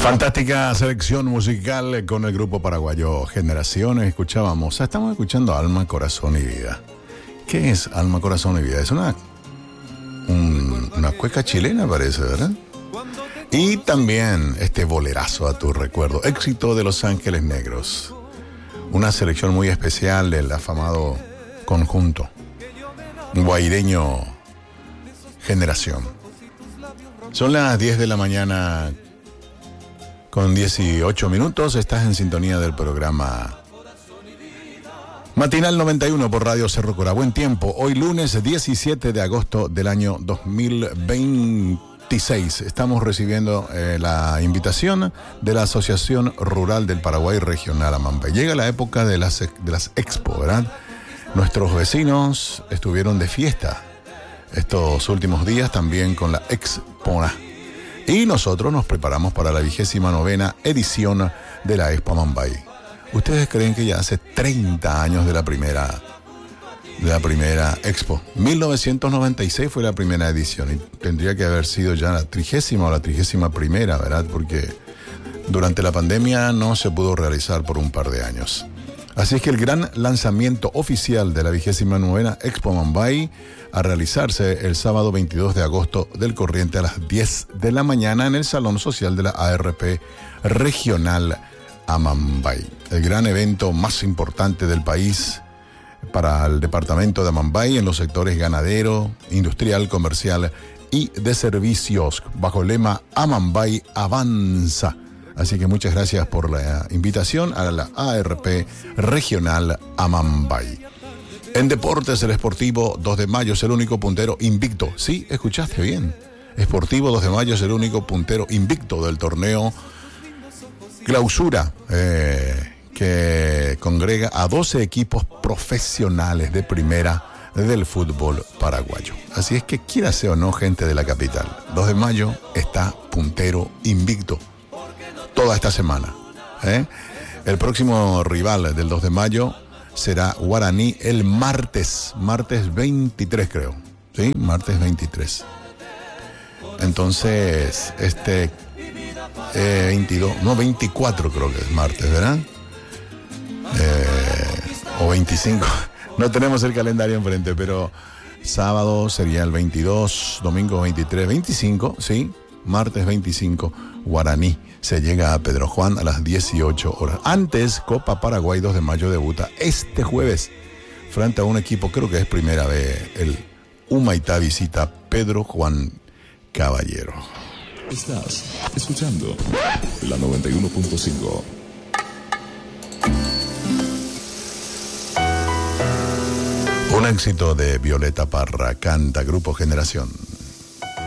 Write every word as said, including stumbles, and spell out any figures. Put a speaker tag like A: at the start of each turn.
A: Fantástica selección musical con el grupo paraguayo Generaciones. Escuchábamos, estamos escuchando Alma, Corazón y Vida. ¿Qué es Alma, Corazón y Vida? Es una, un, una cueca chilena, parece, ¿verdad? Y también este bolerazo a tu recuerdo, éxito de Los Ángeles Negros. Una selección muy especial del afamado conjunto guaireño Generación. Son las diez de la mañana con dieciocho minutos. Estás en sintonía del programa Matinal noventa y uno por Radio Cerro Corá. Buen tiempo. Hoy lunes diecisiete de agosto del año dos mil veintiséis. Estamos recibiendo eh, la invitación de la Asociación Rural del Paraguay Regional Amambay. Llega la época de las, de las expo, ¿verdad? Nuestros vecinos estuvieron de fiesta estos últimos días también con la Expona. Y nosotros nos preparamos para la vigésima novena edición de la Expo Amambay. ¿Ustedes creen que ya hace treinta años de la primera, de la primera Expo? mil novecientos noventa y seis fue la primera edición y tendría que haber sido ya la trigésima o la trigésima primera, ¿verdad? Porque durante la pandemia no se pudo realizar por un par de años. Así es que el gran lanzamiento oficial de la vigésima novena Expo Amambay a realizarse el sábado veintidós de agosto del corriente a las diez de la mañana en el Salón Social de la A R P Regional Amambay. El gran evento más importante del país para el departamento de Amambay en los sectores ganadero, industrial, comercial y de servicios, bajo el lema Amambay Avanza. Así que muchas gracias por la invitación a la A R P Regional Amambay. En deportes, el Sportivo dos de mayo es el único puntero invicto. Sí, escuchaste bien. Sportivo dos de mayo es el único puntero invicto del torneo Clausura, eh, que congrega a doce equipos profesionales de primera del fútbol paraguayo. Así es que quiera sea o no, gente de la capital, dos de mayo está puntero invicto toda esta semana. ¿eh? El próximo rival del dos de mayo será Guaraní el martes, martes veintitrés creo, ¿sí? Martes veintitrés. Entonces, este eh, veintidós, no, veinticuatro creo que es martes, ¿verdad? Eh, o veinticinco, no tenemos el calendario enfrente, pero sábado sería el veintidós, domingo veintitrés, veinticinco, ¿sí? Martes veinticinco, Guaraní se llega a Pedro Juan a las dieciocho horas. Antes, Copa Paraguay dos de mayo debuta este jueves frente a un equipo, creo que es primera vez, el Humaitá visita Pedro Juan Caballero.
B: Estás escuchando la noventa y uno punto cinco.
A: Un éxito de Violeta Parra, canta Grupo Generación.